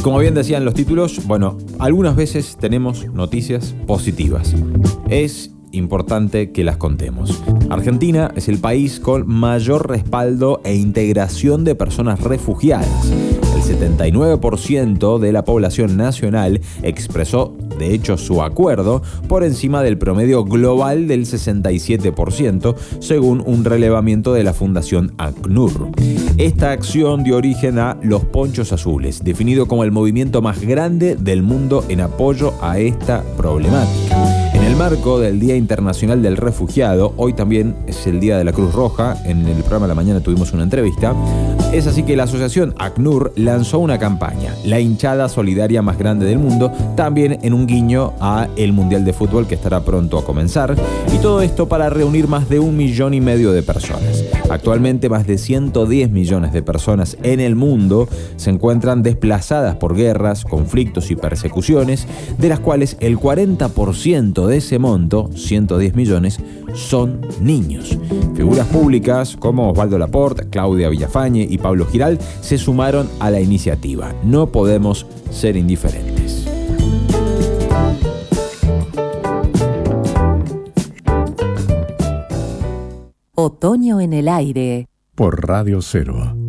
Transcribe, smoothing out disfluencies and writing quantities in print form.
como bien decían los títulos, bueno, algunas veces tenemos noticias positivas. Es importante que las contemos. Argentina es el país con mayor respaldo e integración de personas refugiadas. El 79% de la población nacional expresó, de hecho, su acuerdo por encima del promedio global del 67%, según un relevamiento de la Fundación ACNUR. Esta acción dio origen a Los Ponchos Azules, definido como el movimiento más grande del mundo en apoyo a esta problemática. En el marco del Día Internacional del Refugiado, hoy también es el Día de la Cruz Roja, en el programa de la mañana tuvimos una entrevista, es así que la asociación ACNUR lanzó una campaña, la hinchada solidaria más grande del mundo, también en un guiño a el Mundial de Fútbol que estará pronto a comenzar, y todo esto para reunir más de 1,5 millones de personas. Actualmente más de 110 millones de personas en el mundo se encuentran desplazadas por guerras, conflictos y persecuciones, de las cuales el 40% de ese monto, 110 millones, son niños. Figuras públicas como Osvaldo Laport, Claudia Villafañe y Pablo Giral se sumaron a la iniciativa. No podemos ser indiferentes. Otoño en el aire. Por Radio 0.